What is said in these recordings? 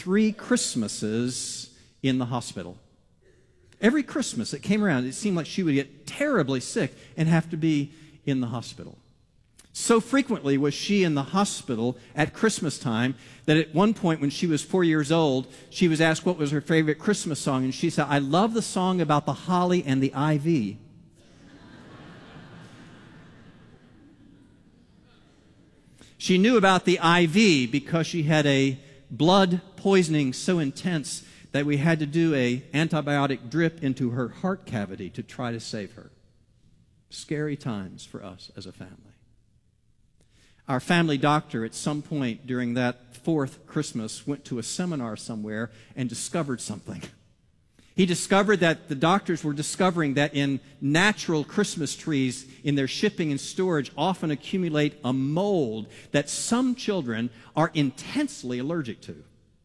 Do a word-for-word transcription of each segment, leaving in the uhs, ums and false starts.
three Christmases in the hospital. Every Christmas that came around, it seemed like she would get terribly sick and have to be in the hospital. So frequently was she in the hospital at Christmas time that at one point when she was four years old, she was asked what was her favorite Christmas song, and she said, "I love the song about the holly and the ivy." She knew about the I V because she had a blood poisoning so intense that we had to do an antibiotic drip into her heart cavity to try to save her. Scary times for us as a family. Our family doctor at some point during that fourth Christmas went to a seminar somewhere and discovered something. He discovered that the doctors were discovering that in natural Christmas trees, in their shipping and storage, often accumulate a mold that some children are intensely allergic to,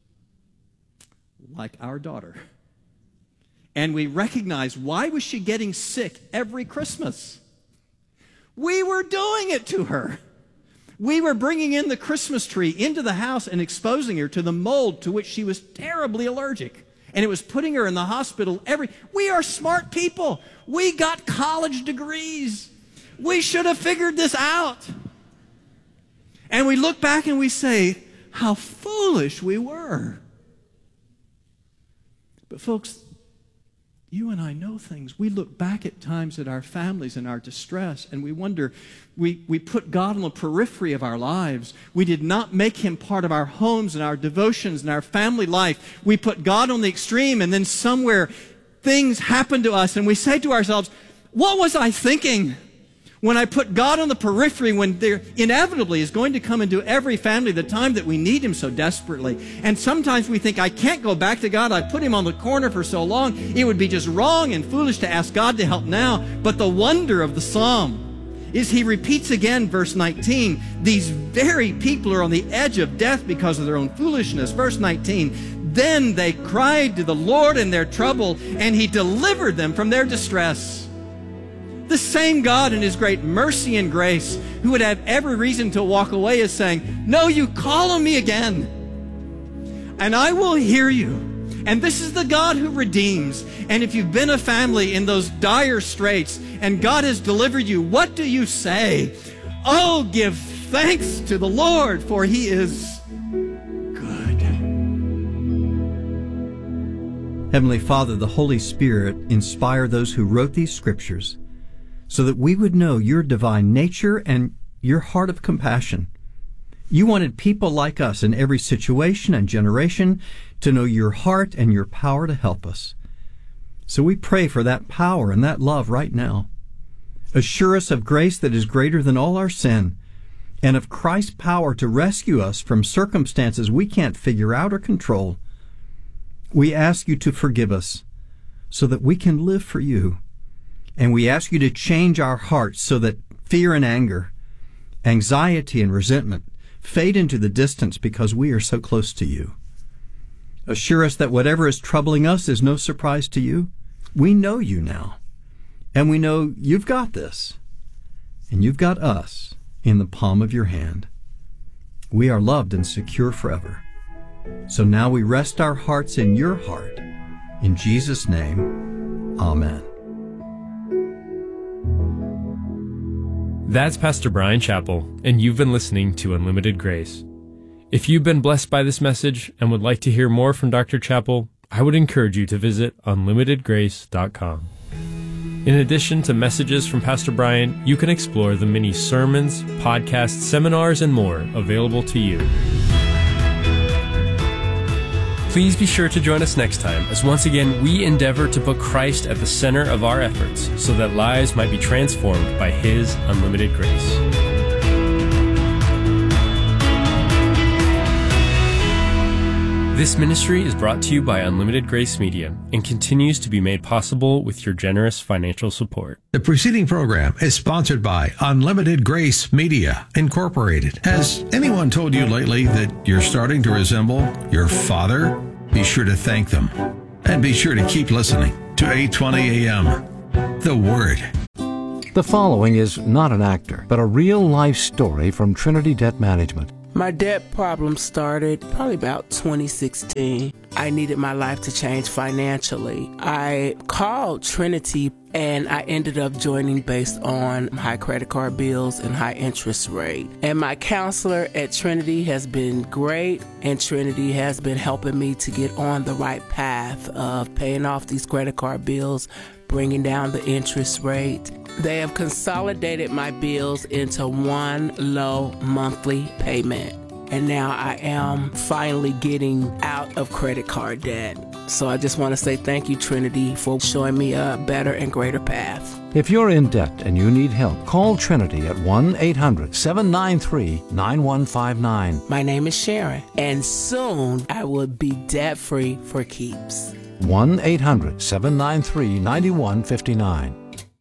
like our daughter. And we recognized, why was she getting sick every Christmas? We were doing it to her. We were bringing in the Christmas tree into the house and exposing her to the mold to which she was terribly allergic. And it was putting her in the hospital every... We are smart people. We got college degrees. We should have figured this out. And we look back and we say, how foolish we were. But folks, you and I know things. We look back at times at our families and our distress, and we wonder, we, we put God on the periphery of our lives. We did not make Him part of our homes and our devotions and our family life. We put God on the extreme, and then somewhere things happen to us, and we say to ourselves, what was I thinking when I put God on the periphery, when there inevitably is going to come into every family the time that we need Him so desperately? And sometimes we think, I can't go back to God. I put Him on the corner for so long. It would be just wrong and foolish to ask God to help now. But the wonder of the psalm is he repeats again, verse nineteen, these very people are on the edge of death because of their own foolishness. Verse nineteen, then they cried to the Lord in their trouble, and He delivered them from their distress. The same God in His great mercy and grace, who would have every reason to walk away, is saying, no, you call on me again, and I will hear you. And this is the God who redeems. And if you've been a family in those dire straits, and God has delivered you, what do you say? Oh, give thanks to the Lord, for He is good. Heavenly Father, the Holy Spirit inspired those who wrote these scriptures so that we would know your divine nature and your heart of compassion. You wanted people like us in every situation and generation to know your heart and your power to help us. So we pray for that power and that love right now. Assure us of grace that is greater than all our sin, and of Christ's power to rescue us from circumstances we can't figure out or control. We ask you to forgive us so that we can live for you. And we ask you to change our hearts so that fear and anger, anxiety and resentment fade into the distance because we are so close to you. Assure us that whatever is troubling us is no surprise to you. We know you now, and we know you've got this, and you've got us in the palm of your hand. We are loved and secure forever. So now we rest our hearts in your heart. In Jesus' name, amen. That's Pastor Bryan Chapell, and you've been listening to Unlimited Grace. If you've been blessed by this message and would like to hear more from Doctor Chapell, I would encourage you to visit unlimited grace dot com. In addition to messages from Pastor Bryan, you can explore the many sermons, podcasts, seminars, and more available to you. Please be sure to join us next time as once again we endeavor to put Christ at the center of our efforts so that lives might be transformed by His unlimited grace. This ministry is brought to you by Unlimited Grace Media and continues to be made possible with your generous financial support. The preceding program is sponsored by Unlimited Grace Media, Incorporated. Has anyone told you lately that you're starting to resemble your father? Be sure to thank them. And be sure to keep listening to eight twenty A M, The Word. The following is not an actor, but a real-life story from Trinity Debt Management. My debt problem started probably about twenty sixteen. I needed my life to change financially. I called Trinity and I ended up joining based on high credit card bills and high interest rate. And my counselor at Trinity has been great, and Trinity has been helping me to get on the right path of paying off these credit card bills, bringing down the interest rate. They have consolidated my bills into one low monthly payment. And now I am finally getting out of credit card debt. So I just want to say thank you, Trinity, for showing me a better and greater path. If you're in debt and you need help, call Trinity at one eight hundred seven nine three nine one five nine. My name is Sharon, and soon I will be debt-free for keeps. one eight hundred seven nine three nine one five nine.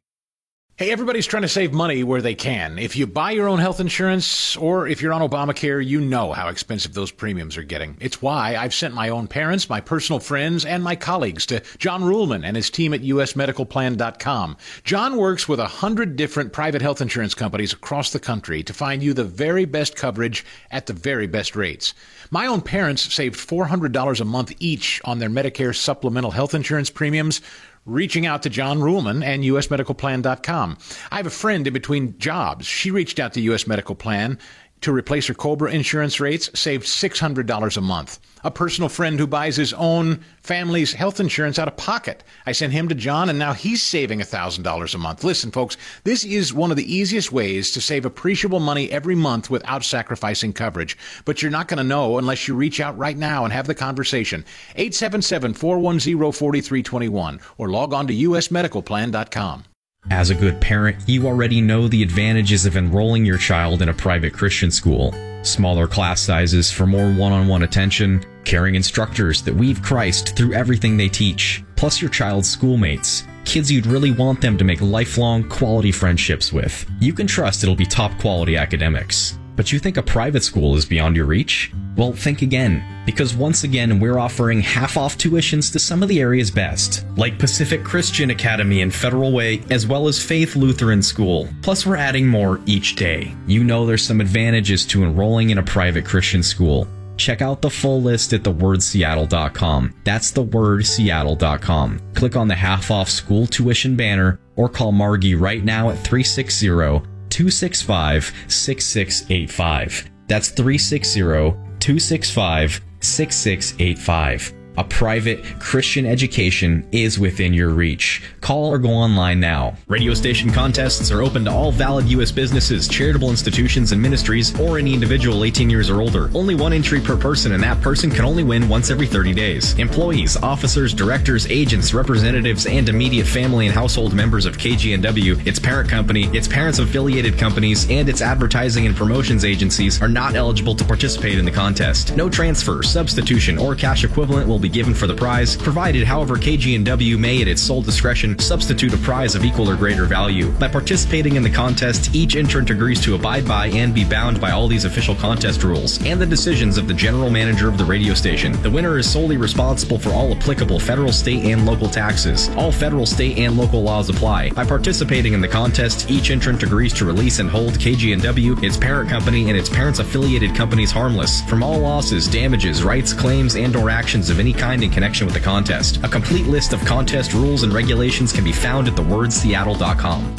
Hey, everybody's trying to save money where they can. If you buy your own health insurance or if you're on Obamacare, you know how expensive those premiums are getting. It's why I've sent my own parents, my personal friends, and my colleagues to John Ruhlman and his team at U S medical plan dot com. John works with a hundred different private health insurance companies across the country to find you the very best coverage at the very best rates. My own parents saved four hundred dollars a month each on their Medicare supplemental health insurance premiums, reaching out to John Ruhlman and U S medical plan dot com. I have a friend in between jobs. She reached out to U S Medical Plan to replace her COBRA insurance rates, saved six hundred dollars a month. A personal friend who buys his own family's health insurance out of pocket. I sent him to John, and now he's saving one thousand dollars a month. Listen, folks, this is one of the easiest ways to save appreciable money every month without sacrificing coverage. But you're not going to know unless you reach out right now and have the conversation. eight seven seven, four one zero, four three two one or log on to U S medical plan dot com. As a good parent, you already know the advantages of enrolling your child in a private Christian school. Smaller class sizes for more one-on-one attention, caring instructors that weave Christ through everything they teach, plus your child's schoolmates, kids you'd really want them to make lifelong quality friendships with. You can trust it'll be top quality academics. But you think a private school is beyond your reach? Well, think again, because once again we're offering half-off tuitions to some of the area's best, like Pacific Christian Academy and Federal Way, as well as Faith Lutheran School. Plus we're adding more each day. You know there's some advantages to enrolling in a private Christian school. Check out the full list at the word seattle dot com. That's the word seattle dot com. Click on the half-off school tuition banner or call Margie right now at three six zero, two six five, six six eight five. That's three six zero, two six five, six six eight five. A private Christian education is within your reach. Call or go online now. Radio station contests are open to all valid U S businesses, charitable institutions, and ministries, or any individual eighteen years or older. Only one entry per person, and that person can only win once every thirty days. Employees, officers, directors, agents, representatives, and immediate family and household members of K G N W, its parent company, its parents' affiliated companies, and its advertising and promotions agencies are not eligible to participate in the contest. No transfer, substitution, or cash equivalent will be given for the prize, provided, however, K G N W may, at its sole discretion, substitute a prize of equal or greater value. By participating in the contest, each entrant agrees to abide by and be bound by all these official contest rules and the decisions of the general manager of the radio station. The winner is solely responsible for all applicable federal, state, and local taxes. All federal, state, and local laws apply. By participating in the contest, each entrant agrees to release and hold K G N W, its parent company, and its parents' affiliated companies harmless from all losses, damages, rights, claims, and or actions of any kind in connection with the contest. A complete list of contest rules and regulations can be found at the word seattle dot com.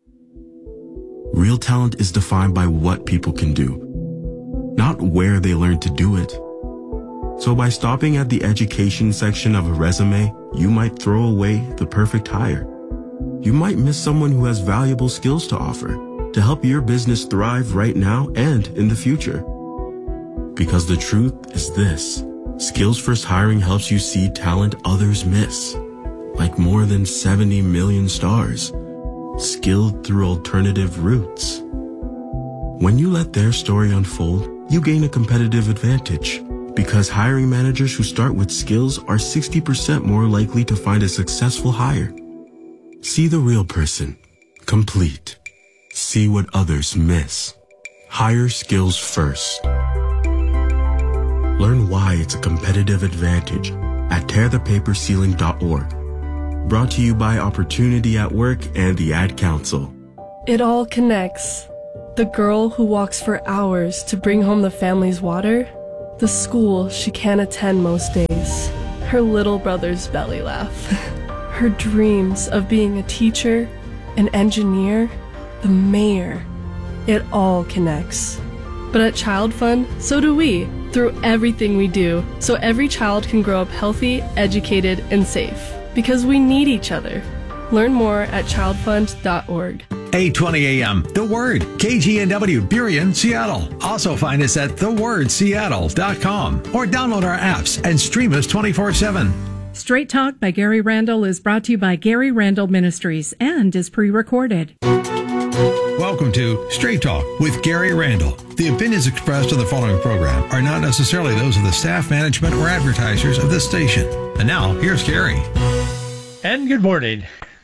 Real talent is defined by what people can do, not where they learn to do it. So by stopping at the education section of a resume, you might throw away the perfect hire. You might miss someone who has valuable skills to offer to help your business thrive right now and in the future. Because the truth is this: Skills First Hiring helps you see talent others miss, like more than seventy million stars, skilled through alternative routes. When you let their story unfold, you gain a competitive advantage, because hiring managers who start with skills are sixty percent more likely to find a successful hire. See the real person, complete. See what others miss. Hire skills first. Learn why it's a competitive advantage at tear the paper ceiling dot org. Brought to you by Opportunity at Work and the Ad Council. It all connects. The girl who walks for hours to bring home the family's water. The school she can't attend most days. Her little brother's belly laugh. Her dreams of being a teacher, an engineer, the mayor. It all connects. But at Child Fund, so do we, through everything we do, so every child can grow up healthy, educated, and safe. Because we need each other. Learn more at child fund dot org. eight twenty a.m. The Word, K G N W, Burien, Seattle. Also find us at the word seattle dot com or download our apps and stream us twenty-four seven. Straight Talk by Gary Randall is brought to you by Gary Randall Ministries and is pre-recorded. Welcome to Straight Talk with Gary Randall. The opinions expressed in the following program are not necessarily those of the staff, management, or advertisers of this station. And now, here's Gary. And good morning.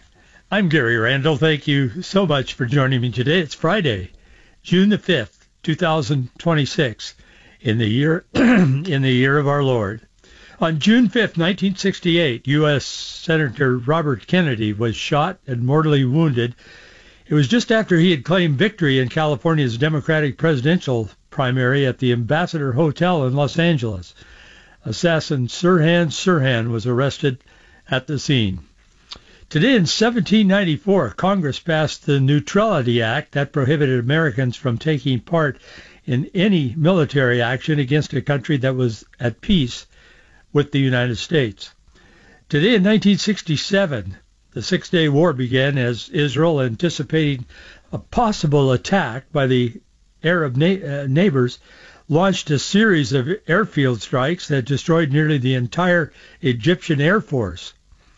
I'm Gary Randall. Thank you so much for joining me today. It's Friday, June the fifth, two thousand twenty-six, in the year in the year of our Lord. On June fifth, nineteen sixty-eight, U S Senator Robert Kennedy was shot and mortally wounded. It was just after he had claimed victory in California's Democratic presidential primary at the Ambassador Hotel in Los Angeles. Assassin Sirhan Sirhan was arrested at the scene. Today in seventeen ninety-four, Congress passed the Neutrality Act that prohibited Americans from taking part in any military action against a country that was at peace with the United States. Today in nineteen sixty-seven, the Six-Day War began as Israel, anticipating a possible attack by the Arab na- uh, neighbors, launched a series of airfield strikes that destroyed nearly the entire Egyptian Air Force.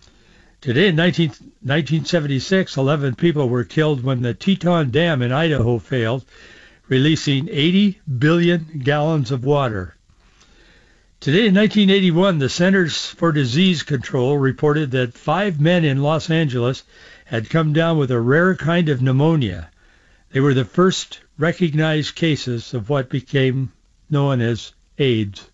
Today in nineteen seventy-six, eleven people were killed when the Teton Dam in Idaho failed, releasing eighty billion gallons of water. Today in nineteen eighty-one, the Centers for Disease Control reported that five men in Los Angeles had come down with a rare kind of pneumonia. They were the first recognized cases of what became known as AIDS.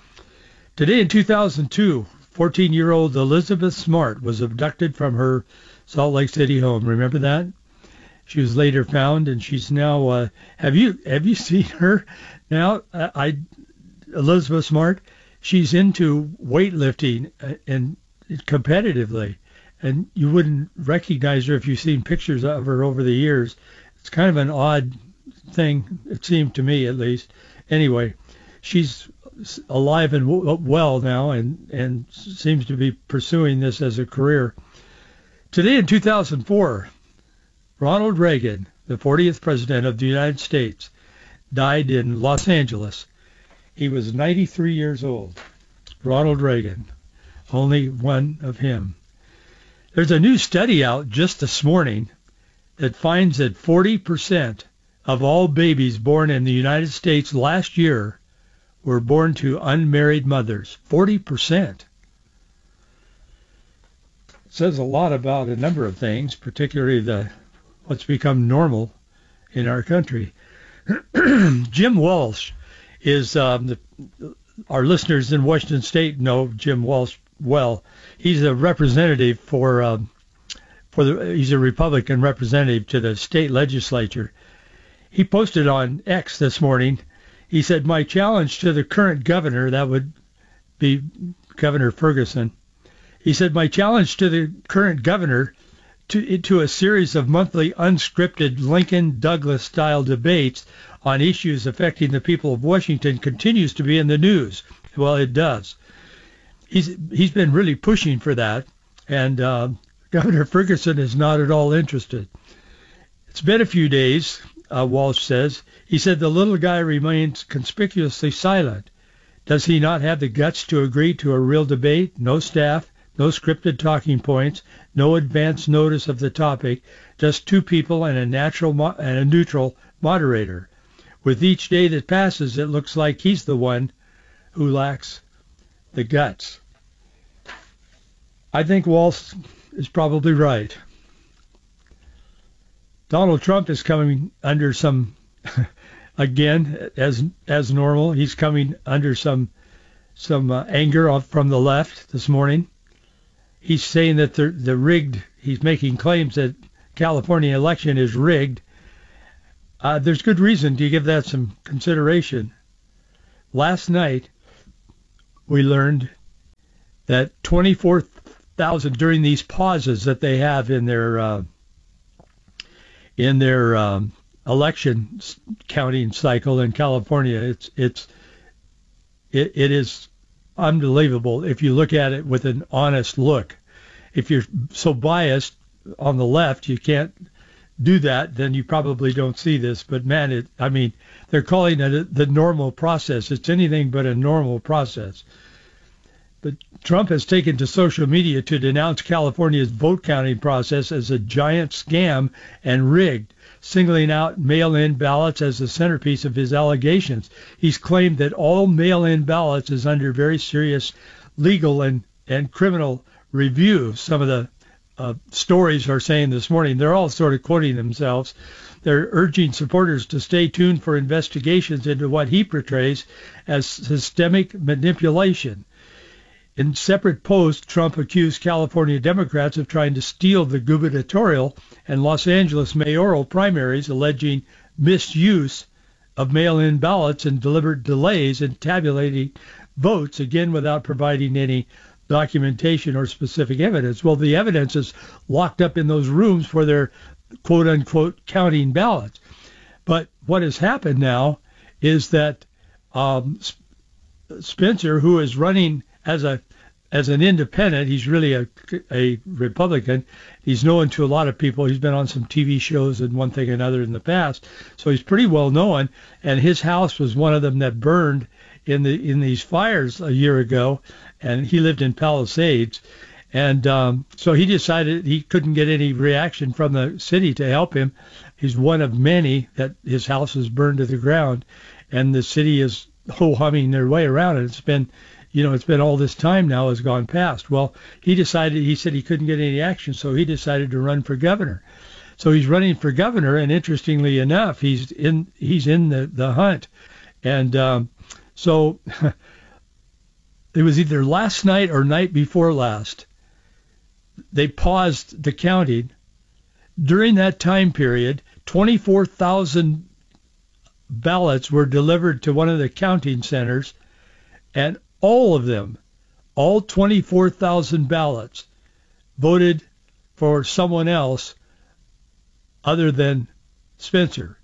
Today in two thousand two, fourteen-year-old Elizabeth Smart was abducted from her Salt Lake City home. Remember that? She was later found, and she's now. Uh, have you have you seen her now? I, I Elizabeth Smart. She's into weightlifting and competitively, and you wouldn't recognize her if you've seen pictures of her over the years. It's kind of an odd thing, it seemed to me at least. Anyway, she's alive and w- well now and, and seems to be pursuing this as a career. Today in two thousand four, Ronald Reagan, the fortieth President of the United States, died in Los Angeles. He was ninety-three years old. Ronald Reagan, only one of him. There's a new study out just this morning that finds that forty percent of all babies born in the United States last year were born to unmarried mothers. forty percent. It says a lot about a number of things, particularly the what's become normal in our country. Jim Walsh is um, the, our listeners in Washington State know Jim Walsh well. He's a representative for um, for the he's a Republican representative to the state legislature. He posted on X this morning. He said, "My challenge to the current governor," that would be Governor Ferguson. He said, "My challenge to the current governor to to a series of monthly unscripted Lincoln Douglas style debates on issues affecting the people of Washington continues to be in the news." Well, it does. He's he's been really pushing for that, and uh, Governor Ferguson is not at all interested. It's been a few days, uh, Walsh says. He said the little guy remains conspicuously silent. Does he not have the guts to agree to a real debate? No staff, no scripted talking points, no advance notice of the topic, just two people and a natural mo- and a neutral moderator. With each day that passes, it looks like he's the one who lacks the guts. I think Walsh is probably right. Donald Trump is coming under some, again, as as normal, he's coming under some some uh, anger from the left this morning. He's saying that the the rigged, he's making claims that California election is rigged. Uh, there's good reason to give that some consideration. Last night, we learned that twenty-four thousand during these pauses that they have in their uh, in their um, election counting cycle in California. It's it's it, it is unbelievable if you look at it with an honest look. If you're so biased on the left, you can't do that, then you probably don't see this. But man, it, I mean, they're calling it a, the normal process. It's anything but a normal process. But Trump has taken to social media to denounce California's vote counting process as a giant scam and rigged, singling out mail-in ballots as the centerpiece of his allegations. He's claimed that all mail-in ballots is under very serious legal and, and criminal review. Some of the uh, stories are saying this morning, they're all sort of quoting themselves. They're urging supporters to stay tuned for investigations into what he portrays as systemic manipulation. In separate posts, Trump accused California Democrats of trying to steal the gubernatorial and Los Angeles mayoral primaries, alleging misuse of mail-in ballots and deliberate delays in tabulating votes, again without providing any documentation or specific evidence. Well, the evidence is locked up in those rooms where they're quote-unquote counting ballots. But what has happened now is that um, Spencer, who is running as a as an independent, he's really a, a Republican. He's known to a lot of people. He's been on some T V shows and one thing or another in the past, so he's pretty well known. And his house was one of them that burned in the in these fires a year ago, and he lived in Palisades. And um, so he decided he couldn't get any reaction from the city to help him. He's one of many that his house was burned to the ground, and the city is ho-humming their way around it. It's been, you know, it's been all this time now has gone past. Well, he decided, he said he couldn't get any action, so he decided to run for governor. So he's running for governor, and interestingly enough, he's in he's in the, the hunt. And um, so it was either last night or night before last, they paused the counting. During that time period, twenty-four thousand ballots were delivered to one of the counting centers, and all of them, all twenty-four thousand ballots, voted for someone else other than Spencer.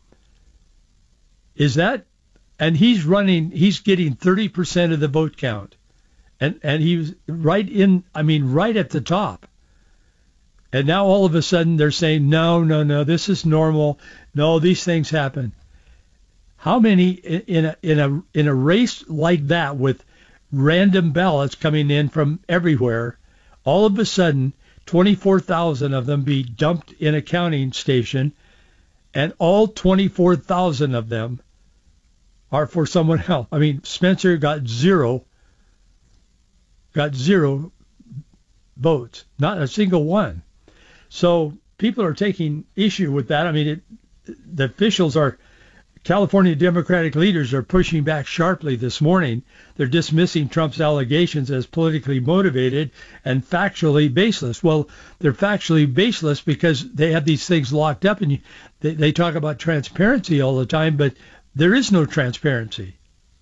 Is that, and he's running, he's getting thirty percent of the vote count. And and he was right in, I mean, right at the top. And now all of a sudden they're saying, no, no, no, this is normal. No, these things happen. How many in a in a in a race like that with random ballots coming in from everywhere, all of a sudden twenty-four thousand of them be dumped in a counting station, and all twenty-four thousand of them are for someone else? I mean, Spencer got zero. Got zero votes, not a single one. So people are taking issue with that. I mean, it, the officials are, California Democratic leaders are pushing back sharply this morning. They're dismissing Trump's allegations as politically motivated and factually baseless. Well, they're factually baseless because they have these things locked up, and you, they, they talk about transparency all the time, but there is no transparency.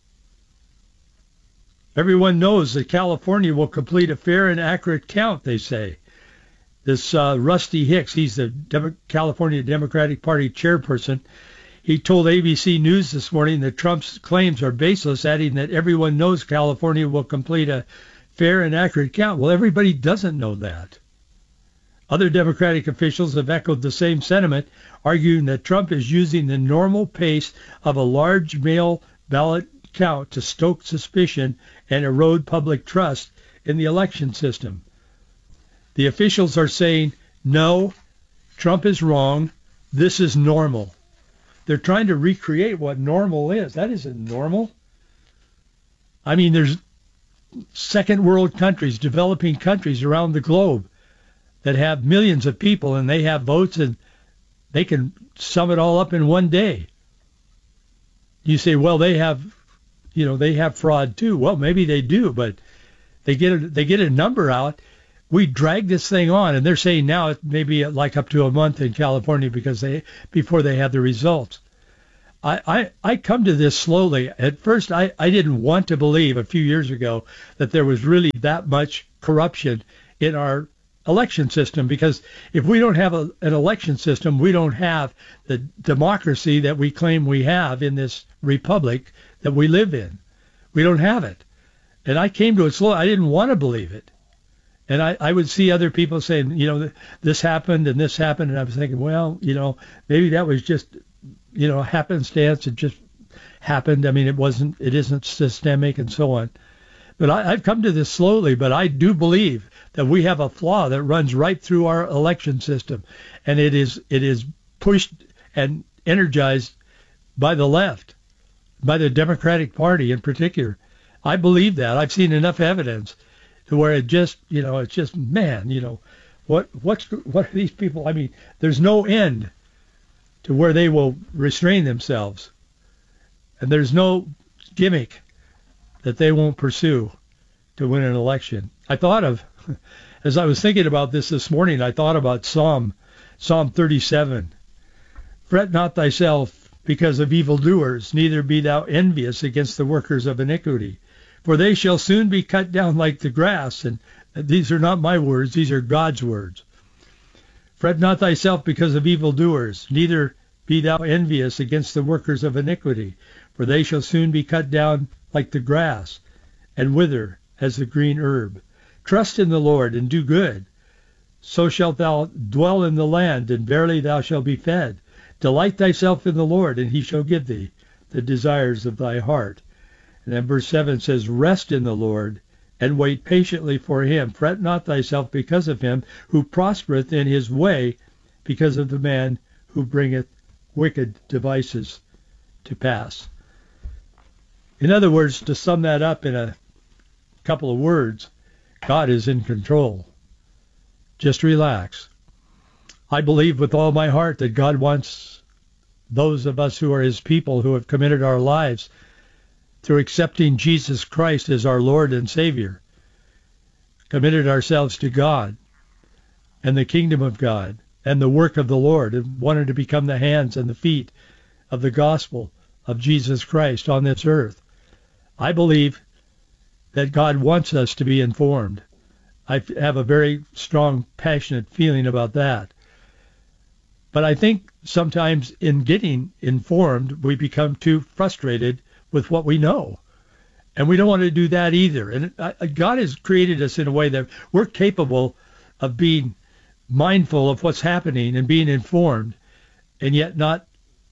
Everyone knows that California will complete a fair and accurate count, they say. This uh, Rusty Hicks, he's the Demo- California Democratic Party chairperson. He told A B C News this morning that Trump's claims are baseless, adding that everyone knows California will complete a fair and accurate count. Well, everybody doesn't know that. Other Democratic officials have echoed the same sentiment, arguing that Trump is using the normal pace of a large mail ballot count to stoke suspicion and erode public trust in the election system. The officials are saying, no, Trump is wrong. This is normal. They're trying to recreate what normal is. That isn't normal. I mean, there's second world countries, developing countries around the globe that have millions of people, and they have votes, and they can sum it all up in one day. You say, well, they have You know, they have fraud too. Well, maybe they do, but they get a, they get a number out. we drag this thing on, and they're saying now it may be like up to a month in California because they before they have the results. I, I, I come to this slowly. At first, I, I didn't want to believe a few years ago that there was really that much corruption in our election system, because if we don't have a, an election system, we don't have the democracy that we claim we have in this republic that we live in. We don't have it. And I came to it slowly. I didn't want to believe it. And I, I would see other people saying, you know, this happened and this happened. And I was thinking, well, you know, maybe that was just, you know, happenstance. It just happened. I mean, it wasn't, it isn't systemic and so on. But I, I've come to this slowly, but I do believe that we have a flaw that runs right through our election system. And it is, it is pushed and energized by the left, by the Democratic Party in particular. I believe that. I've seen enough evidence to where it just, you know, it's just, man, you know, what, what's, what are these people? I mean, there's no end to where they will restrain themselves. And there's no gimmick that they won't pursue to win an election. I thought of, as I was thinking about this this morning, I thought about Psalm, Psalm thirty-seven. Fret not thyself because of evildoers, neither be thou envious against the workers of iniquity. For they shall soon be cut down like the grass. And these are not my words, these are God's words. Fret not thyself because of evildoers, neither be thou envious against the workers of iniquity. For they shall soon be cut down like the grass, and wither as the green herb. Trust in the Lord, and do good. So shalt thou dwell in the land, and verily thou shalt be fed. Delight thyself in the Lord, and he shall give thee the desires of thy heart. And then verse seven says, Rest in the Lord, and wait patiently for him. Fret not thyself because of him who prospereth in his way, because of the man who bringeth wicked devices to pass. In other words, to sum that up in a couple of words, God is in control. Just relax. I believe with all my heart that God wants those of us who are his people, who have committed our lives through accepting Jesus Christ as our Lord and Savior, committed ourselves to God and the kingdom of God and the work of the Lord, and wanted to become the hands and the feet of the gospel of Jesus Christ on this earth. I believe that God wants us to be informed. I have a very strong, passionate feeling about that. But I think sometimes in getting informed, we become too frustrated with what we know. And we don't want to do that either. And God has created us in a way that we're capable of being mindful of what's happening and being informed, and yet not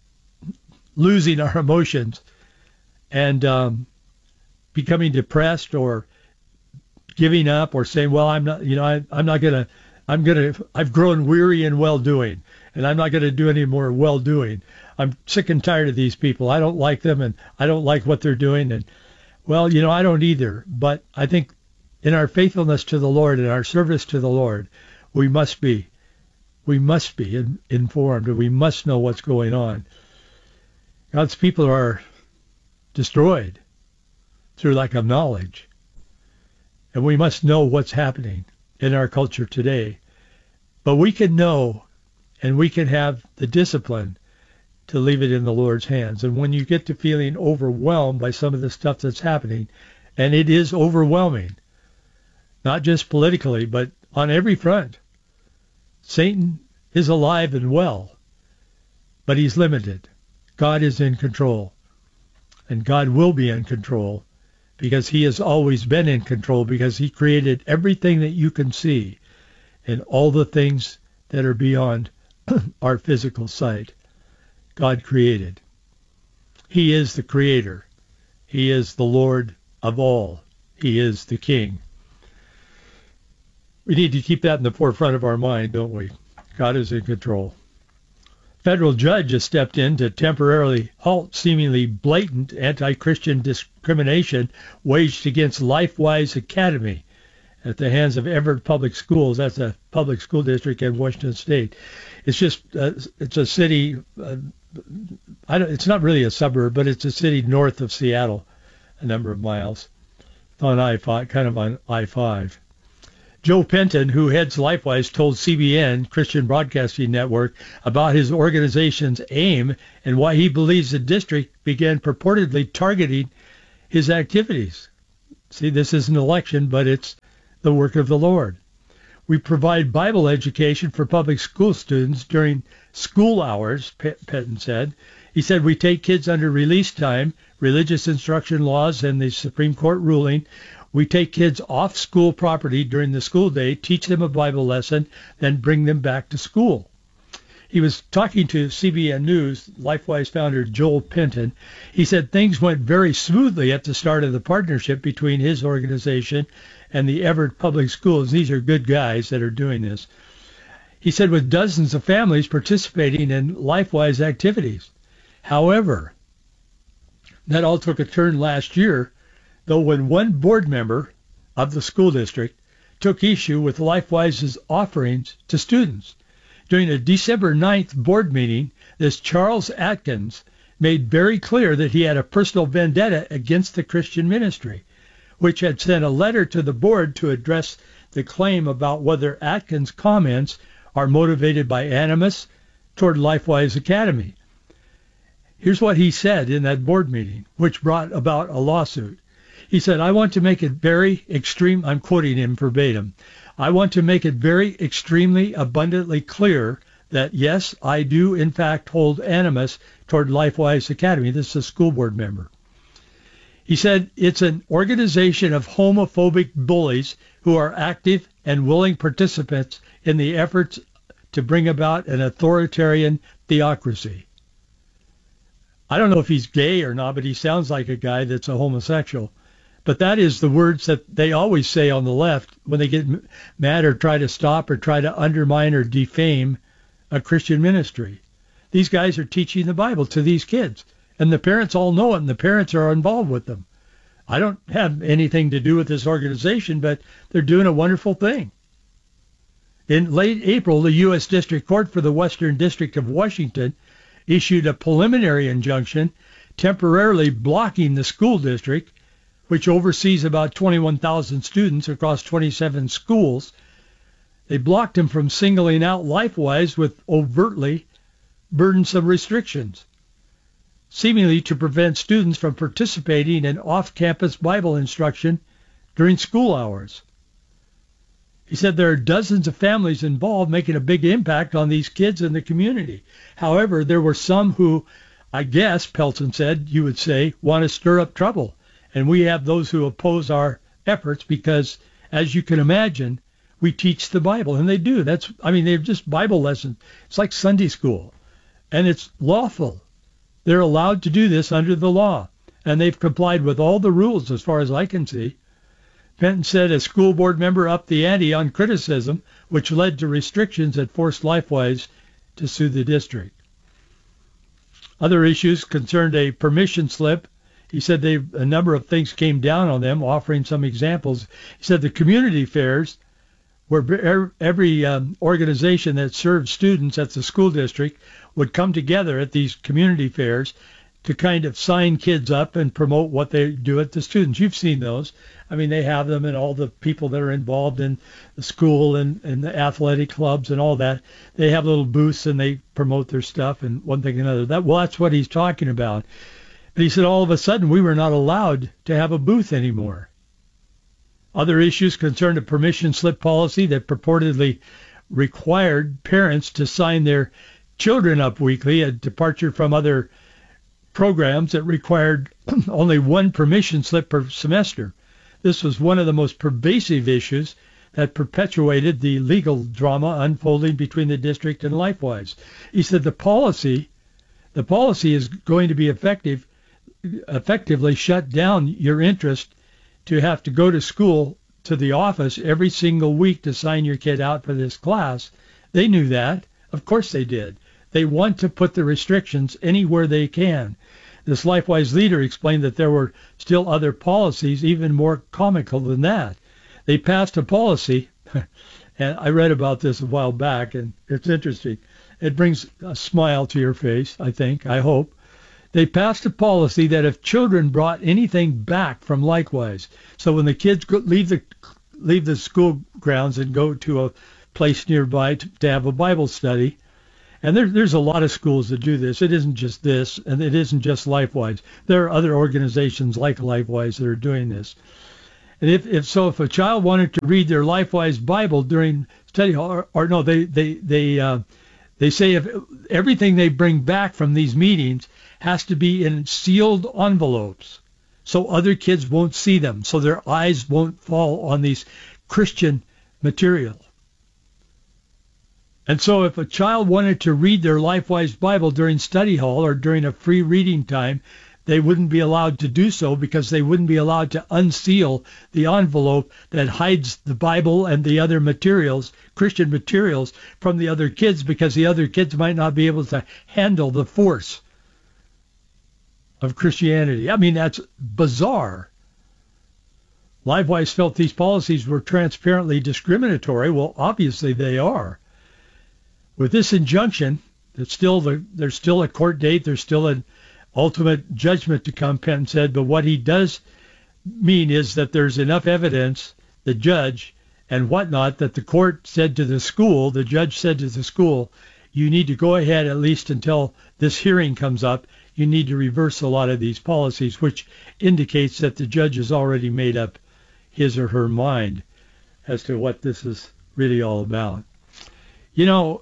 losing our emotions and um, becoming depressed or giving up or saying, well, I'm not, you know, I, I'm not going to, I'm going to, I've grown weary in well-doing, and I'm not going to do any more well-doing. I'm sick and tired of these people. I don't like them, and I don't like what they're doing. And, well, you know, I don't either. But I think in our faithfulness to the Lord and our service to the Lord, we must be, we must be in, informed, and we must know what's going on. God's people are destroyed through lack of knowledge. And we must know what's happening in our culture today. But we can know, and we can have the discipline to leave it in the Lord's hands. And when you get to feeling overwhelmed by some of the stuff that's happening, and it is overwhelming, not just politically, but on every front, Satan is alive and well, but he's limited. God is in control, and God will be in control, because he has always been in control, because he created everything that you can see and all the things that are beyond our physical sight. God created. He is the creator. He is the Lord of all. He is the King. We need to keep that in the forefront of our mind, don't we? God is in control. Federal judge has stepped in to temporarily halt seemingly blatant anti-Christian discrimination waged against LifeWise Academy at the hands of Everett Public Schools. That's a public school district in Washington State. It's just, uh, it's a city, uh, I don't, it's not really a suburb, but it's a city north of Seattle, a number of miles. It's on I five, kind of on I five. Joe Penton, who heads LifeWise, told C B N, Christian Broadcasting Network, about his organization's aim and why he believes the district began purportedly targeting his activities. See, this is an election, but it's the work of the Lord. We provide Bible education for public school students during school hours, Penton said. He said, we take kids under release time, religious instruction laws, and the Supreme Court ruling. We take kids off school property during the school day, teach them a Bible lesson, then bring them back to school. He was talking to C B N News, LifeWise founder Joel Penton. He said things went very smoothly at the start of the partnership between his organization and the Everett Public Schools. These are good guys that are doing this. He said with dozens of families participating in LifeWise activities. However, that all took a turn last year, though, when one board member of the school district took issue with LifeWise's offerings to students. During a December ninth board meeting, this Charles Atkins made very clear that he had a personal vendetta against the Christian ministry, which had sent a letter to the board to address the claim about whether Atkins' comments are motivated by animus toward LifeWise Academy. Here's what he said in that board meeting, which brought about a lawsuit. He said, I want to make it very extreme, I'm quoting him verbatim, I want to make it very extremely abundantly clear that, yes, I do in fact hold animus toward LifeWise Academy. This is a school board member. He said, it's an organization of homophobic bullies who are active and willing participants in the efforts to bring about an authoritarian theocracy. I don't know if he's gay or not, but he sounds like a guy that's a homosexual. But that is the words that they always say on the left when they get mad or try to stop or try to undermine or defame a Christian ministry. These guys are teaching the Bible to these kids, and the parents all know it, and the parents are involved with them. I don't have anything to do with this organization, but they're doing a wonderful thing. In late April, the U S District Court for the Western District of Washington issued a preliminary injunction temporarily blocking the school district, which oversees about twenty-one thousand students across twenty-seven schools. They blocked him from singling out LifeWise with overtly burdensome restrictions, seemingly to prevent students from participating in off-campus Bible instruction during school hours. He said there are dozens of families involved, making a big impact on these kids in the community. However, there were some who, I guess, Pelton said, you would say, want to stir up trouble. And we have those who oppose our efforts because, as you can imagine, we teach the Bible. And they do. That's, I mean, they're just Bible lessons. It's like Sunday school. And it's lawful. They're allowed to do this under the law. And they've complied with all the rules as far as I can see. Penton said a school board member upped the ante on criticism, which led to restrictions that forced LifeWise to sue the district. Other issues concerned a permission slip. He said they, a number of things came down on them, offering some examples. He said the community fairs, where every um, organization that served students at the school district would come together at these community fairs to kind of sign kids up and promote what they do at the students. You've seen those. I mean, they have them, and all the people that are involved in the school and, and the athletic clubs and all that, they have little booths and they promote their stuff and one thing and another. That, well, that's what he's talking about. But he said all of a sudden we were not allowed to have a booth anymore. Other issues concerned a permission slip policy that purportedly required parents to sign their children up weekly, a departure from other programs that required only one permission slip per semester. This was one of the most pervasive issues that perpetuated the legal drama unfolding between the district and LifeWise. He said the policy, the policy is going to be effective, effectively shut down your interest to have to go to school, to the office every single week to sign your kid out for this class. They knew that. Of course they did. They want to put the restrictions anywhere they can. This LifeWise leader explained that there were still other policies even more comical than that. They passed a policy, and I read about this a while back, and it's interesting. It brings a smile to your face, I think, I hope. They passed a policy that if children brought anything back from LifeWise, so when the kids leave the leave the school grounds and go to a place nearby to, to have a Bible study. And there, there's a lot of schools that do this. It isn't just this, and it isn't just LifeWise. There are other organizations like LifeWise that are doing this. And if, if so, if a child wanted to read their LifeWise Bible during study hall, or, or no, they they they uh, they say if everything they bring back from these meetings has to be in sealed envelopes, so other kids won't see them, so their eyes won't fall on these Christian material. And so if a child wanted to read their LifeWise Bible during study hall or during a free reading time, they wouldn't be allowed to do so because they wouldn't be allowed to unseal the envelope that hides the Bible and the other materials, Christian materials, from the other kids, because the other kids might not be able to handle the force of Christianity. I mean, that's bizarre. LifeWise felt these policies were transparently discriminatory. Well, obviously they are. With this injunction, it's still the, there's still a court date, there's still an ultimate judgment to come, Penn said, but what he does mean is that there's enough evidence, the judge and whatnot, that the court said to the school, the judge said to the school, you need to go ahead at least until this hearing comes up. You need to reverse a lot of these policies, which indicates that the judge has already made up his or her mind as to what this is really all about. You know,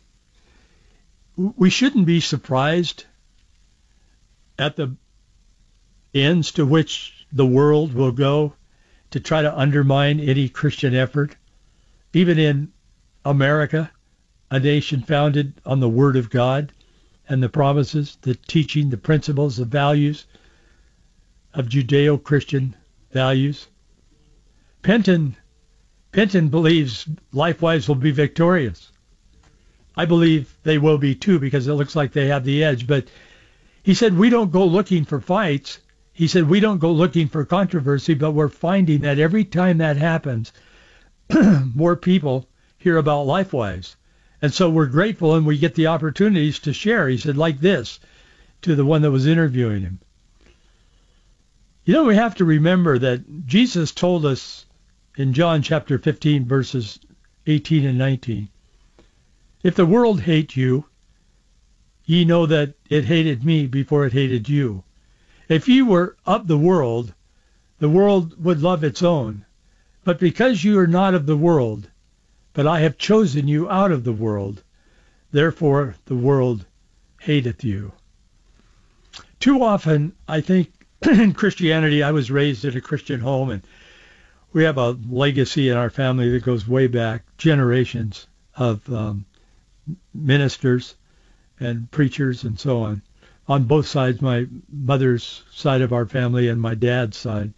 we shouldn't be surprised at the ends to which the world will go to try to undermine any Christian effort, even in America, a nation founded on the Word of God and the promises, the teaching, the principles, the values of Judeo-Christian values. Penton, Penton believes LifeWise will be victorious. I believe they will be too, because it looks like they have the edge. But he said, we don't go looking for fights. He said, we don't go looking for controversy, but we're finding that every time that happens, more people hear about LifeWise. And so we're grateful and we get the opportunities to share. He said, like this, to the one that was interviewing him. You know, we have to remember that Jesus told us in John chapter fifteen, verses eighteen and nineteen, if the world hate you, ye know that it hated me before it hated you. If ye were of the world, the world would love its own. But because you are not of the world, but I have chosen you out of the world, therefore the world hateth you. Too often, I think, in Christianity, I was raised in a Christian home, and we have a legacy in our family that goes way back, generations of um, ministers and preachers and so on, on both sides, my mother's side of our family and my dad's side.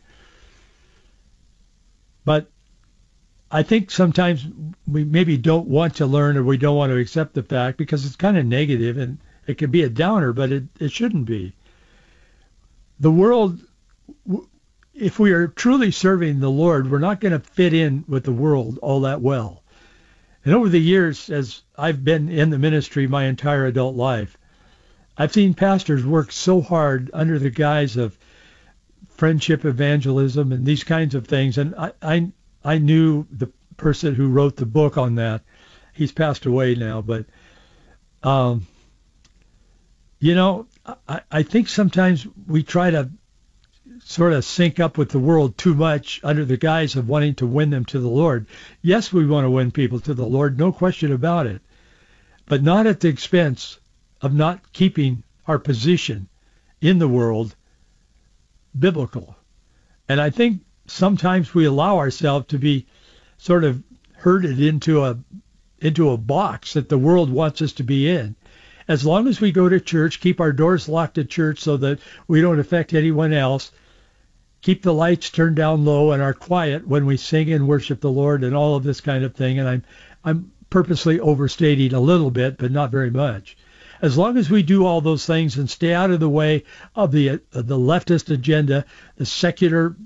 But I think sometimes we maybe don't want to learn, or we don't want to accept the fact, because it's kind of negative and it can be a downer, but it, it shouldn't be. The world, if we are truly serving the Lord, we're not going to fit in with the world all that well. And over the years, as I've been in the ministry my entire adult life, I've seen pastors work so hard under the guise of friendship evangelism and these kinds of things. And I, I, I knew the person who wrote the book on that. He's passed away now, but, um, you know, I, I think sometimes we try to sort of sync up with the world too much under the guise of wanting to win them to the Lord. Yes, we want to win people to the Lord, no question about it, but not at the expense of not keeping our position in the world biblical. And I think sometimes we allow ourselves to be sort of herded into a into a box that the world wants us to be in. As long as we go to church, keep our doors locked at church so that we don't affect anyone else, keep the lights turned down low and are quiet when we sing and worship the Lord and all of this kind of thing. And I'm I'm purposely overstating a little bit, but not very much. As long as we do all those things and stay out of the way of the uh, the leftist agenda, the secular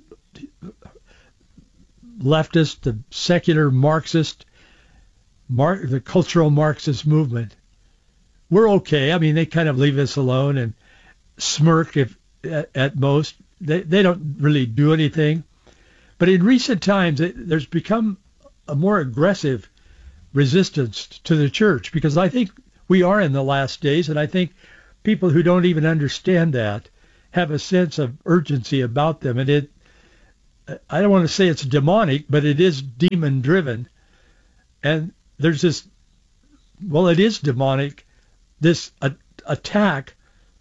leftist, the secular Marxist, Mar- the cultural Marxist movement, we're okay. I mean, they kind of leave us alone and smirk if at, at most. They they don't really do anything. But in recent times, it, there's become a more aggressive resistance to the church, because I think we are in the last days, and I think people who don't even understand that have a sense of urgency about them. And it, I don't want to say it's demonic, but it is demon-driven. And there's this, well, it is demonic, this a, attack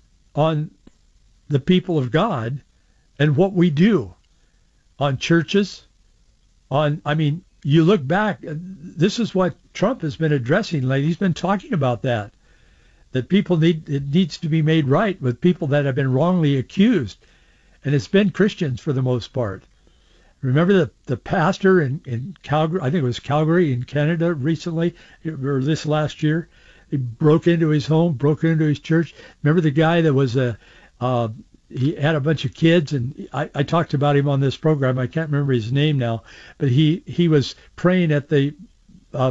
on the people of God and what we do on churches, on, I mean, you look back, this is what Trump has been addressing lately. He's been talking about that, that people need, it needs to be made right with people that have been wrongly accused. And it's been Christians for the most part. Remember the, the pastor in, in Calgary, I think it was Calgary in Canada recently, or this last year, he broke into his home, broke into his church. Remember the guy that was a, uh, he had a bunch of kids, and I, I talked about him on this program. I can't remember his name now, but he, he was praying at the uh,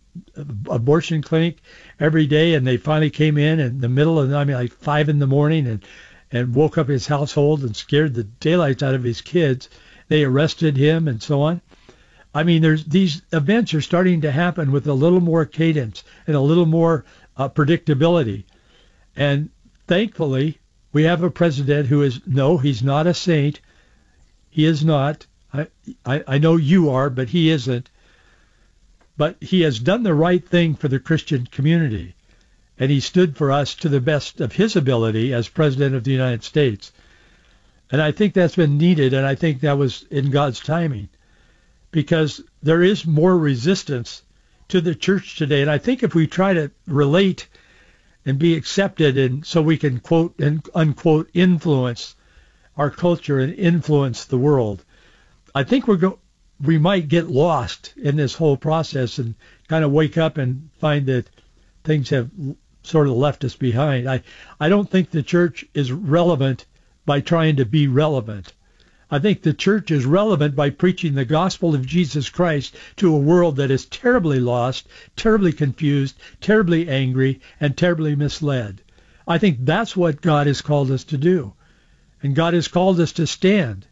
abortion clinic every day, and they finally came in in the middle of, I mean, like five in the morning, and, and woke up his household and scared the daylights out of his kids. They arrested him and so on. I mean, there's these events are starting to happen with a little more cadence and a little more uh, predictability. And thankfully, we have a president who is, no, he's not a saint. He is not. I, I, I know you are, but he isn't. But he has done the right thing for the Christian community. And he stood for us to the best of his ability as president of the United States. And I think that's been needed, and I think that was in God's timing, because there is more resistance to the church today. And I think if we try to relate and be accepted, and so we can quote and unquote influence our culture and influence the world, I think we're go- we might get lost in this whole process and kind of wake up and find that things have sort of left us behind. I, I don't think the church is relevant by trying to be relevant. I think the church is relevant by preaching the gospel of Jesus Christ to a world that is terribly lost, terribly confused, terribly angry, and terribly misled. I think that's what God has called us to do. And God has called us to stand.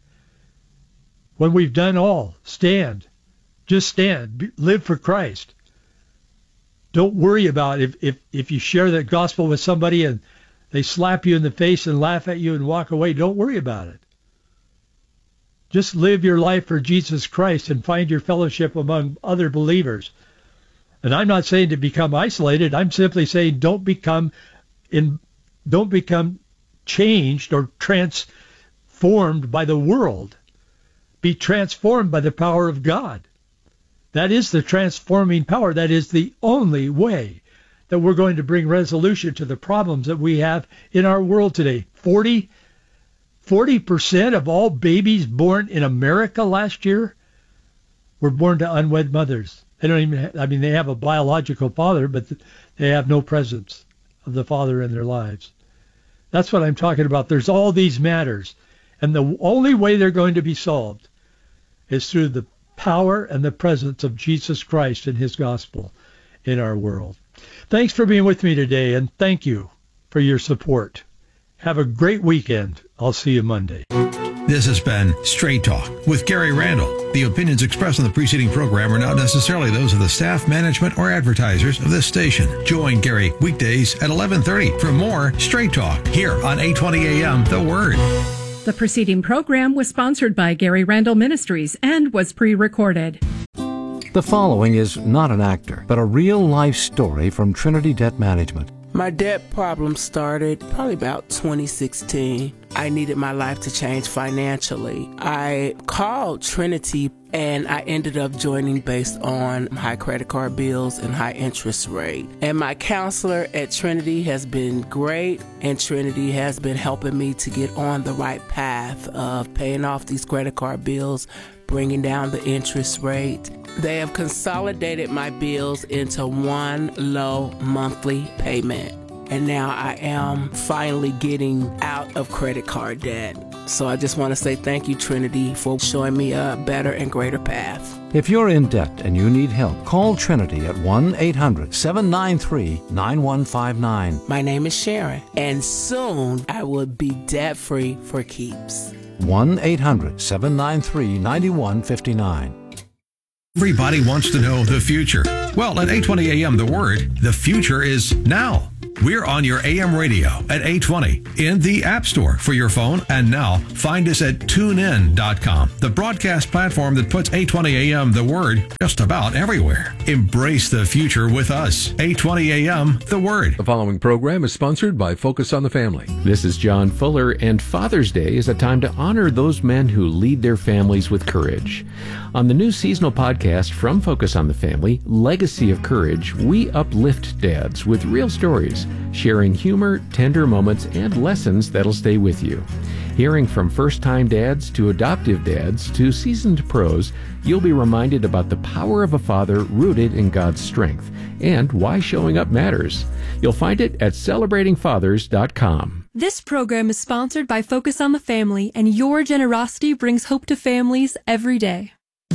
When we've done all, stand. Just stand. Be, live for Christ. Don't worry about if, if, if you share the gospel with somebody and they slap you in the face and laugh at you and walk away. Don't worry about it. Just live your life for Jesus Christ and find your fellowship among other believers. And I'm not saying to become isolated. I'm simply saying don't become in, don't become changed or transformed by the world. Be transformed by the power of God. That is the transforming power. That is the only way that we're going to bring resolution to the problems that we have in our world today. forty, forty percent of all babies born in America last year were born to unwed mothers. They don't even have, I mean, they have a biological father, but they have no presence of the father in their lives. That's what I'm talking about. There's all these matters, and the only way they're going to be solved is through the power and the presence of Jesus Christ and his gospel in our world. Thanks for being with me today, and thank you for your support. Have a great weekend. I'll see you Monday. This has been Straight Talk with Gary Randall. The opinions expressed in the preceding program are not necessarily those of the staff, management, or advertisers of this station. Join Gary weekdays at eleven thirty for more Straight Talk here on eight twenty A M The Word. The preceding program was sponsored by Gary Randall Ministries and was pre-recorded. The following is not an actor, but a real-life story from Trinity Debt Management. My debt problem started probably about twenty sixteen. I needed my life to change financially. I called Trinity and I ended up joining based on high credit card bills and high interest rate. And my counselor at Trinity has been great, and Trinity has been helping me to get on the right path of paying off these credit card bills, bringing down the interest rate. They have consolidated my bills into one low monthly payment. And now I am finally getting out of credit card debt. So I just want to say thank you, Trinity, for showing me a better and greater path. If you're in debt and you need help, call Trinity at one eight hundred seven nine three nine one five nine. My name is Sharon, and soon I will be debt-free for keeps. one eight hundred seven nine three nine one five nine. Everybody wants to know the future. Well, at eight twenty A M The Word, the future is now. We're on your A M radio at eight twenty in the App Store for your phone. And now find us at tune in dot com, the broadcast platform that puts eight twenty A M The Word just about everywhere. Embrace the future with us. eight twenty A M The Word. The following program is sponsored by Focus on the Family. This is John Fuller, and Father's Day is a time to honor those men who lead their families with courage. On the new seasonal podcast from Focus on the Family, Legacy of Courage, we uplift dads with real stories, sharing humor, tender moments, and lessons that'll stay with you. Hearing from first-time dads to adoptive dads to seasoned pros, you'll be reminded about the power of a father rooted in God's strength and why showing up matters. You'll find it at celebrating fathers dot com. This program is sponsored by Focus on the Family, and your generosity brings hope to families every day.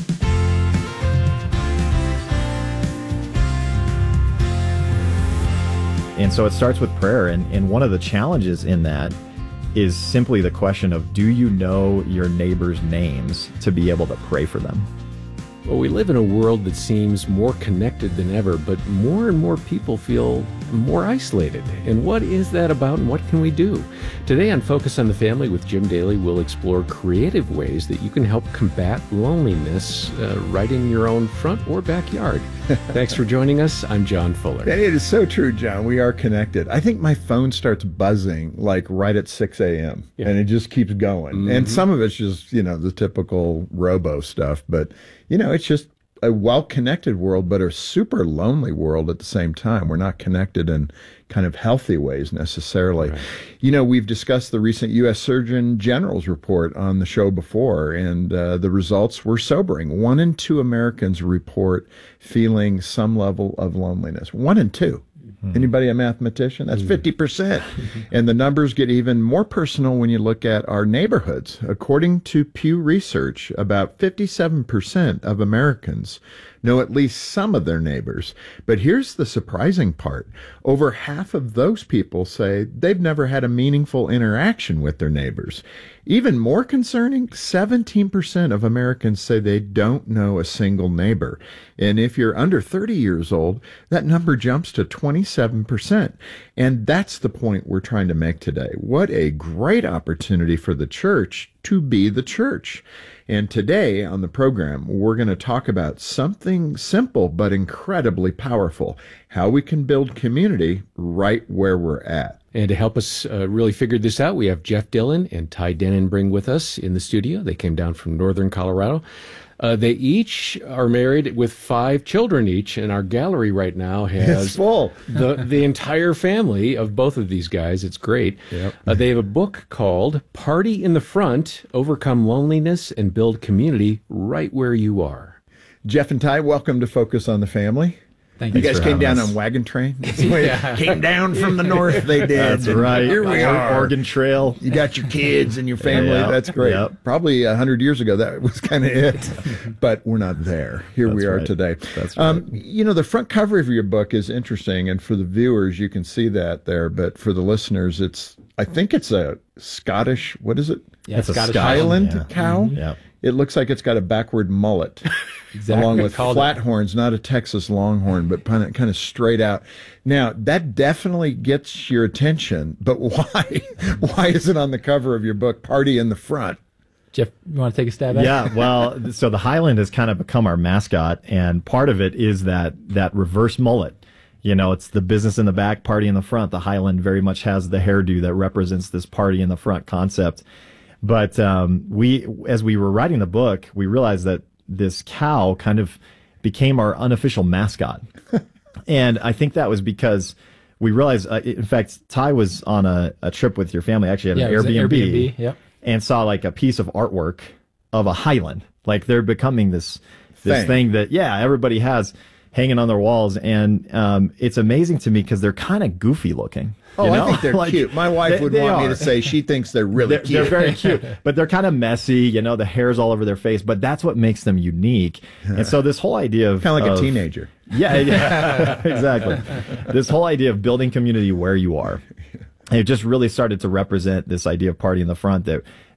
And so it starts with prayer, and, and one of the challenges in that is simply the question of, do you know your neighbors' names to be able to pray for them? Well, we live in a world that seems more connected than ever, but more and more people feel more isolated. And what is that about, and what can we do? Today on Focus on the Family with Jim Daly, we'll explore creative ways that you can help combat loneliness uh, right in your own front or backyard. Thanks for joining us. I'm John Fuller. It is so true, John. We are connected. I think my phone starts buzzing like right at six a.m. Yeah. and it just keeps going. Mm-hmm. And some of it's just, you know, the typical robo stuff, but you know, it's just a well-connected world, but a super lonely world at the same time. We're not connected in kind of healthy ways necessarily. Right. You know, we've discussed the recent U S Surgeon General's report on the show before, and uh, the results were sobering. One in two Americans report feeling some level of loneliness. One in two. Mm-hmm. Anybody a mathematician? That's fifty percent. And the numbers get even more personal when you look at our neighborhoods. According to Pew Research, about fifty-seven percent of Americans know at least some of their neighbors. But here's the surprising part. Over half of those people say they've never had a meaningful interaction with their neighbors. Even more concerning, seventeen percent of Americans say they don't know a single neighbor. And if you're under thirty years old, that number jumps to twenty-seven percent. And that's the point we're trying to make today. What a great opportunity for the church to be the church. And today on the program, we're going to talk about something simple but incredibly powerful, how we can build community right where we're at. And to help us uh, really figure this out, we have Jeff Dillon and Ty Denenbring with us in the studio. They came down from northern Colorado. Uh, they each are married with five children each, and our gallery right now has it's full. the the entire family of both of these guys. It's great. Yep. Uh, they have a book called Party in the Front, Overcome Loneliness and Build Community Right Where You Are. Jeff and Ty, welcome to Focus on the Family. Thank you you guys came down us. on wagon train? Yeah. Came down from the north, they did. That's right. Here we are. Oregon Trail. You got your kids and your family. Yep. That's great. Yep. Probably a hundred years ago, that was kind of it. But we're not there. Here That's we are right. today. That's right. Um, you know, the front cover of your book is interesting, and for the viewers, you can see that there. But for the listeners, it's, I think it's a Scottish, what is it? Yeah, it's a Scottish Scottish Highland yeah. cow. Mm-hmm. Yep. It looks like it's got a backward mullet. Exactly. Along with Called flat it. horns, not a Texas Longhorn, but kind of, kind of straight out. Now, that definitely gets your attention, but why? Why is it on the cover of your book, Party in the Front? Jeff, you want to take a stab at it? Yeah, well, so the Highland has kind of become our mascot, and part of it is that that reverse mullet. You know, it's the business in the back, party in the front. The Highland very much has the hairdo that represents this party in the front concept. But um, we, as we were writing the book, we realized that this cow kind of became our unofficial mascot. And I think that was because we realized, uh, in fact, Ty was on a, a trip with your family, actually at yeah, an it was Airbnb, an Airbnb. Yep. and saw like a piece of artwork of a Highland. Like they're becoming this this thing, thing that, yeah, everybody has hanging on their walls. And um, it's amazing to me because they're kind of goofy looking. Oh, you know? I think they're like, cute. My wife they, would they want are. me to say she thinks they're really they're, cute. They're very cute, but they're kind of messy. You know, the hair's all over their face, but that's what makes them unique. And so this whole idea of kind of like of, a teenager. Yeah, yeah, exactly. This whole idea of building community where you are, it just really started to represent this idea of party in the front that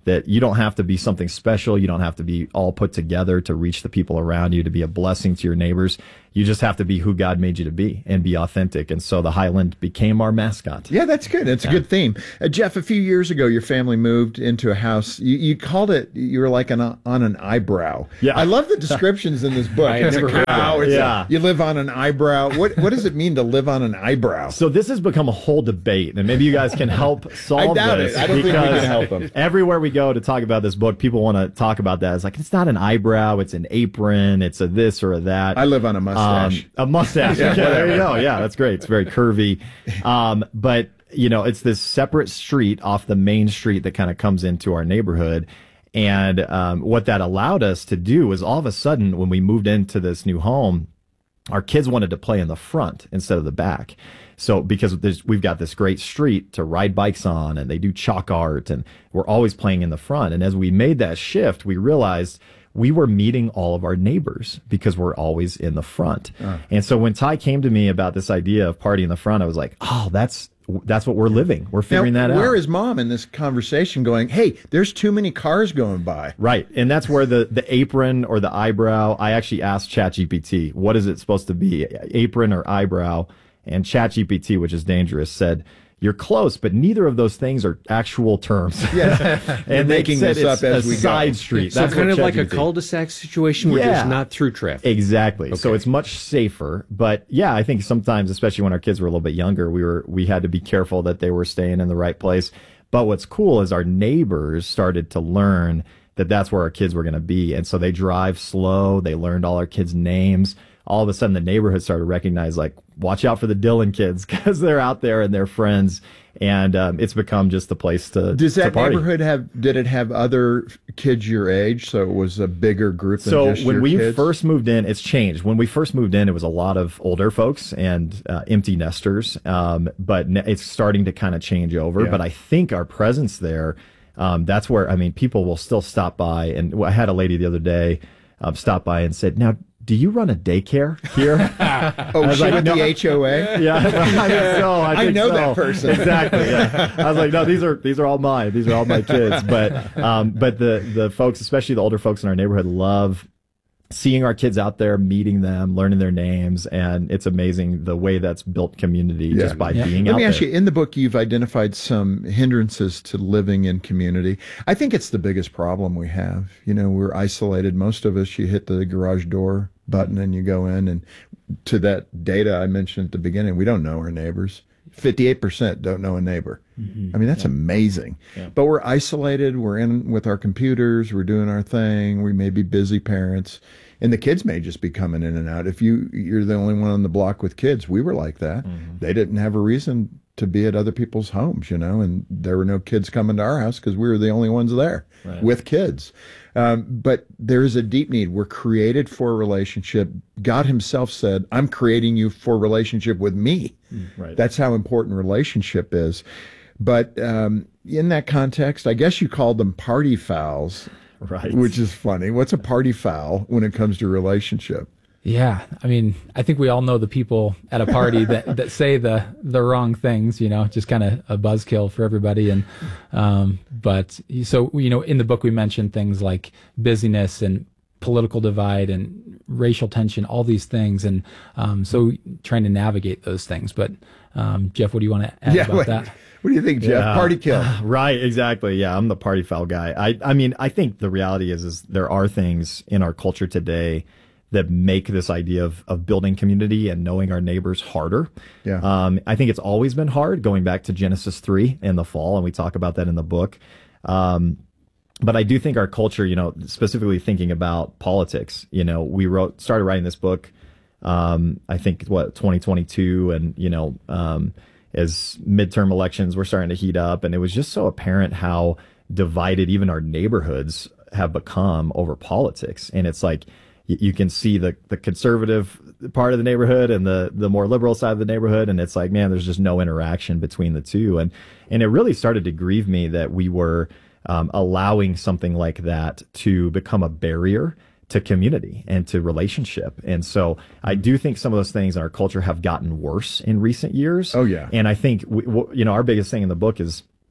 that you don't have to be something special. You don't have to be all put together to reach the people around you, to be a blessing to your neighbors. You just have to be who God made you to be and be authentic. And so the Highland became our mascot. Yeah, that's good. That's yeah. a good theme. Uh, Jeff, a few years ago, your family moved into a house. You, you called it, you were like an, on an eyebrow. Yeah. I love the descriptions in this book. I it's never a heard cow. that. It's Yeah. a, you live on an eyebrow. What What does it mean to live on an eyebrow? So this has become a whole debate, and maybe you guys can help solve I doubt this. it. I don't think we can help them. Everywhere we go to talk about this book, people want to talk about that. It's like, it's not an eyebrow, it's an apron, it's a this or a that. I live on a mustache. Um, a mustache. Yeah, Okay, there you go. Yeah, that's great. It's very curvy. Um, but, you know, it's this separate street off the main street that kind of comes into our neighborhood. And um, what that allowed us to do was all of a sudden, when we moved into this new home, our kids wanted to play in the front instead of the back. So because there's, we've got this great street to ride bikes on, and they do chalk art, and we're always playing in the front. And as we made that shift, we realized we were meeting all of our neighbors because we're always in the front. Uh. And so when Ty came to me about this idea of party in the front, I was like, oh, that's that's what we're living. We're figuring now, that out. Where is mom in this conversation going, hey, there's too many cars going by? Right. And that's where the, the apron or the eyebrow, I actually asked ChatGPT, what is it supposed to be, apron or eyebrow? And ChatGPT, which is dangerous, said, you're close, but neither of those things are actual terms. Yeah, and making said this up as a we side go. street. So That's kind of like a ChatGPT. cul-de-sac situation where Yeah. there's not through traffic. Exactly. Okay. So it's much safer. But yeah, I think sometimes, especially when our kids were a little bit younger, we were we had to be careful that they were staying in the right place. But what's cool is our neighbors started to learn that that's where our kids were going to be, and so they drive slow. They learned all our kids' names. All of a sudden, the neighborhood started to recognize, like, watch out for the Dillon kids because they're out there and they're friends. And um, it's become just the place to Does that to party. neighborhood have, did it have other kids your age? So it was a bigger group than So just when your we kids? first moved in, it's changed. When we first moved in, it was a lot of older folks and uh, empty nesters. Um, but ne- it's starting to kind of change over. Yeah. But I think our presence there, um, that's where, I mean, people will still stop by. And I had a lady the other day um, stop by and said, now, do you run a daycare here? Oh, she like, with no. the H O A? Yeah, I think so. I, I think know so. that person. Exactly. Yeah. I was like, no, these are these are all mine. These are all my kids. But um, but the the folks, especially the older folks in our neighborhood, love seeing our kids out there, meeting them, learning their names, and it's amazing the way that's built community Yeah. just by Yeah. being Let out me there. ask you, in the book, you've identified some hindrances to living in community. I think it's the biggest problem we have. You know, we're isolated. Most of us, you hit the garage door button and you go in, and to that data I mentioned at the beginning, we don't know our neighbors. fifty-eight percent don't know a neighbor. Mm-hmm. I mean, that's Yeah. amazing. Yeah. But we're isolated. We're in with our computers. We're doing our thing. We may be busy parents. And the kids may just be coming in and out. If you, you're the only one on the block with kids, we were like that. Mm-hmm. They didn't have a reason to be at other people's homes, you know, and there were no kids coming to our house because we were the only ones there Right. with kids. Um, but there is a deep need. We're created for a relationship. God himself said, I'm creating you for relationship with me. Right. That's how important relationship is. But um, in that context, I guess you called them party fouls. Right. Which is funny. What's a party foul when it comes to relationship? Yeah, I mean, I think we all know the people at a party that, that say the the wrong things, you know, just kind of a buzzkill for everybody. And um, but so you know, in the book we mentioned things like busyness and political divide and racial tension, all these things, and um, so trying to navigate those things. But um, Jeff, what do you want to add Yeah, about wait. that? What do you think, Jeff? Yeah. Party kill. Right, exactly. Yeah, I'm the party foul guy. I, I mean, I think the reality is, is there are things in our culture today that make this idea of, of building community and knowing our neighbors harder. Yeah. Um, I think it's always been hard, going back to Genesis three in the fall, and we talk about that in the book. Um, but I do think our culture, you know, specifically thinking about politics, you know, we wrote, started writing this book, um, I think, what, twenty twenty-two, and, you know, um, as midterm elections were starting to heat up, and it was just so apparent how divided even our neighborhoods have become over politics. And it's like, y- you can see the, the conservative part of the neighborhood and the, the more liberal side of the neighborhood. And it's like, man, there's just no interaction between the two. And, and it really started to grieve me that we were um, allowing something like that to become a barrier to community and to relationship. And so I do think some of those things in our culture have gotten worse in recent years. Oh, yeah. And I think, we, w- you know, our biggest thing in the book is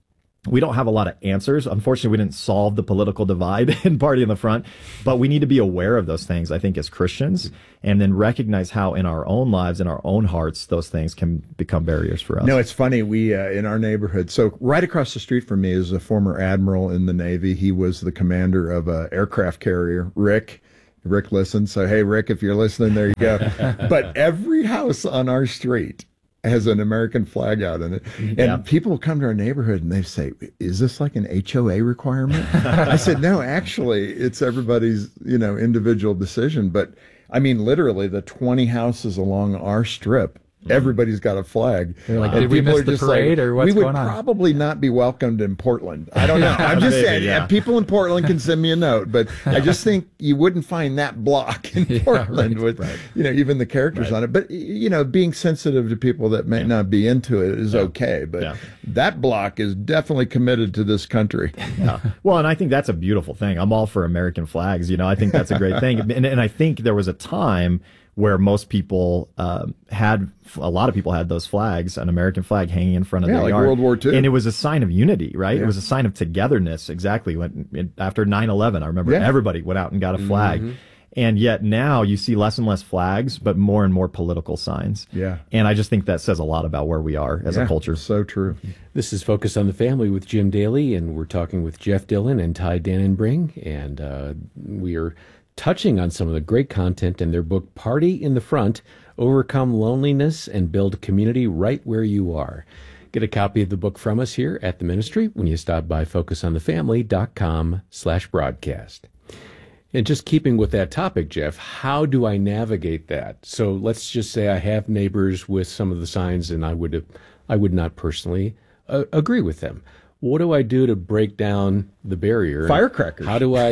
we don't have a lot of answers. Unfortunately, we didn't solve the political divide in Party in the Front, but we need to be aware of those things, I think, as Christians, and then recognize how in our own lives, in our own hearts, those things can become barriers for us. No, it's funny. We, uh, in our neighborhood, so right across the street from me is a former admiral in the Navy. He was the commander of an aircraft carrier, Rick. Rick listens. So, hey, Rick, if you're listening, there you go. But every house on our street has an American flag out in it. And Yeah. people come to our neighborhood and they say, is this like an H O A requirement? I said, no, actually, it's everybody's, you know, individual decision. But I mean, literally the twenty houses along our strip, everybody's got a flag. They're like, And did we people miss are the just parade or what's we would going on? probably not be welcomed in Portland. I don't know. I'm just Maybe, saying, yeah. yeah, people in Portland can send me a note, but I just think you wouldn't find that block in Portland right, with, right. you know, even the characters Right. on it. But, you know, being sensitive to people that may not be into it is okay. But Yeah. that block is definitely committed to this country. Yeah. Well, and I think that's a beautiful thing. I'm all for American flags. You know, I think that's a great thing. And, and I think there was a time where most people um, had, a lot of people had those flags, an American flag hanging in front of Yeah, their like yard. World War Two. And it was a sign of unity, right? Yeah. It was a sign of togetherness, exactly. When it, after nine eleven, I remember Yeah. everybody went out and got a flag. Mhm. And yet now you see less and less flags, but more and more political signs. Yeah. And I just think that says a lot about where we are as Yeah, a culture. So true. This is Focus on the Family with Jim Daly, and we're talking with Jeff Dillon and Ty Dannenbring, and uh, we are touching on some of the great content in their book, Party in the Front, Overcome Loneliness and Build Community Right Where You Are. Get a copy of the book from us here at the ministry when you stop by focus on the family dot com slash broadcast. And just keeping with that topic, Jeff, how do I navigate that? So let's just say I have neighbors with some of the signs and I would, I would not personally uh, agree with them. What do I do to break down the barrier? Firecrackers. How do I?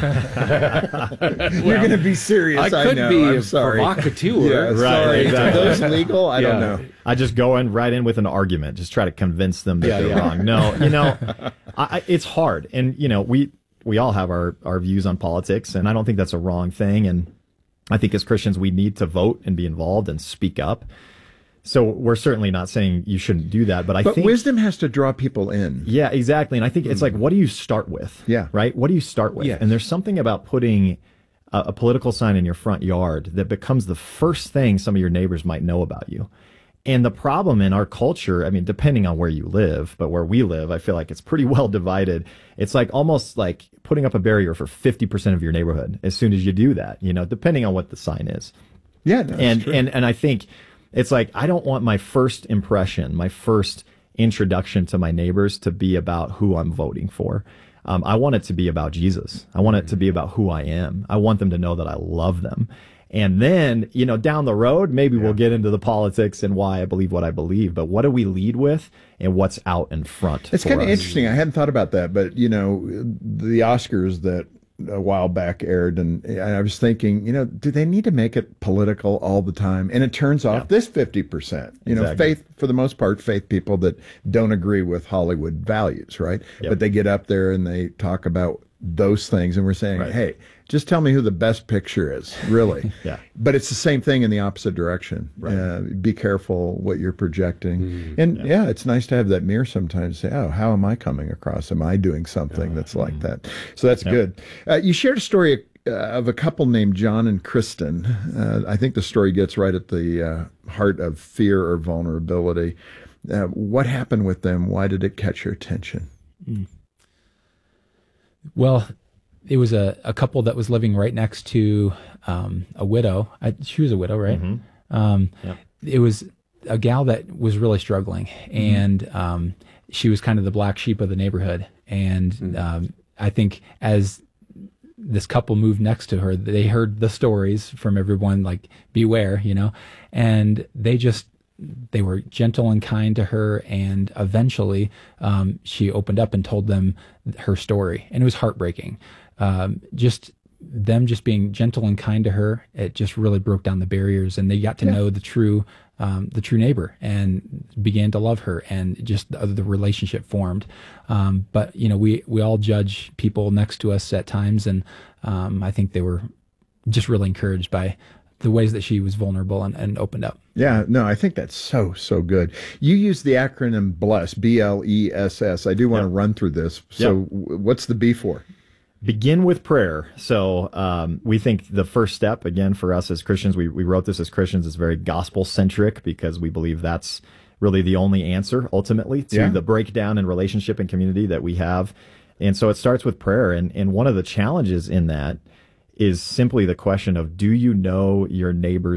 Yeah. You're going to be serious. I I could know. be I'm a sorry. provocateur. Yeah, Right, sorry. exactly. Are those legal? I don't Yeah. know. I just go in right in with an argument, just try to convince them that Yeah, they're yeah. wrong. No, you know, I, I, it's hard, and you know, we we all have our our views on politics, and I don't think that's a wrong thing. And I think as Christians, we need to vote and be involved and speak up. So we're certainly not saying you shouldn't do that, but I But think wisdom has to draw people in. yeah, exactly. And I think it's like, what do you start with? Yeah. Right? What do you start with? Yes. And there's something about putting a, a political sign in your front yard that becomes the first thing some of your neighbors might know about you. And the problem in our culture, I mean, depending on where you live, but where we live, I feel like it's pretty well divided. It's like almost like putting up a barrier for fifty percent of your neighborhood as soon as you do that, you know, depending on what the sign is. Yeah. No, and, that's true. and, and I think it's like, I don't want my first impression, my first introduction to my neighbors to be about who I'm voting for. Um, I want it to be about Jesus. I want it to be about who I am. I want them to know that I love them. And then, you know, down the road, maybe we'll get into the politics and why I believe what I believe. But what do we lead with and what's out in front? It's for kind of us? interesting. I hadn't thought about that, but you know, the Oscars that a while back aired, and I was thinking, you know, do they need to make it political all the time? And it turns off Yeah. this fifty percent. You know, Exactly. faith, for the most part, faith people that don't agree with Hollywood values, right? Yep. But they get up there and they talk about those things, and we're saying, Right. hey, just tell me who the best picture is, really. Yeah. But it's the same thing in the opposite direction. Right. Uh, be careful what you're projecting. Mm-hmm. And yeah. it's nice to have that mirror sometimes. Say, oh, how am I coming across? Am I doing something that's like that? So that's Yeah. good. Uh, you shared a story uh, of a couple named John and Kristen. Uh, I think the story gets right at the uh, heart of fear or vulnerability. Uh, what happened with them? Why did it catch your attention? Well, it was a, a couple that was living right next to um, a widow. I, she was a widow, right? Mm-hmm. Um, Yep. It was a gal that was really struggling, and um, she was kind of the black sheep of the neighborhood. And um, I think as this couple moved next to her, they heard the stories from everyone, like, beware, you know, and they just, they were gentle and kind to her. And eventually um, she opened up and told them her story, and it was heartbreaking. Um, just them just being gentle and kind to her, it just really broke down the barriers, and they got to Yeah. know the true, um, the true neighbor, and began to love her, and just the, the relationship formed. Um, but you know, we, we all judge people next to us at times. And, um, I think they were just really encouraged by, the ways that she was vulnerable and, and opened up. Yeah, no, I think that's so, so good. You use the acronym BLESS, B L E S S. I do want to run through this. So Yep. w- what's the B for? Begin with prayer. So um, we think the first step, again, for us as Christians, we, we wrote this as Christians, is very gospel-centric because we believe that's really the only answer, ultimately, to Yeah. the breakdown in relationship and community that we have. And so it starts with prayer. And, and one of the challenges in that is simply the question of, do you know your neighbor's